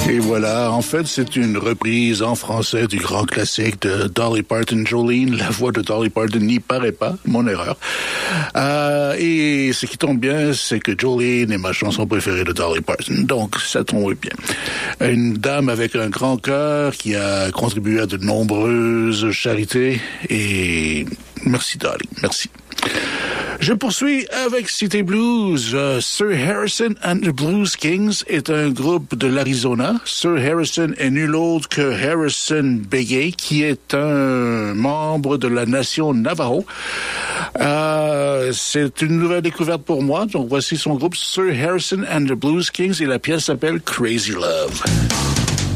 Et voilà, en fait, c'est une reprise en français du grand classique de Dolly Parton, Jolene. La voix de Dolly Parton n'y paraît pas, mon erreur. Et ce qui tombe bien, c'est que Jolene est ma chanson préférée de Dolly Parton, donc ça tombe bien. Une dame avec un grand cœur qui a contribué à de nombreuses charités, et merci Dolly, merci. Je poursuis avec City Blues. Sir Harrison and the Blues Kings est un groupe de l'Arizona. Sir Harrison est nul autre que Harrison Begay, qui est un membre de la nation Navajo. C'est une nouvelle découverte pour moi. Donc voici son groupe Sir Harrison and the Blues Kings et la pièce s'appelle Crazy Love.